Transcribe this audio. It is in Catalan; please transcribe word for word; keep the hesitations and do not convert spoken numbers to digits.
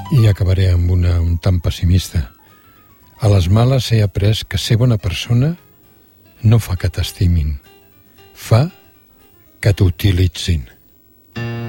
I acabaré amb una un tant pessimista. A les males he après que ser bona persona no fa que t'estimin, fa que t'utilitzin.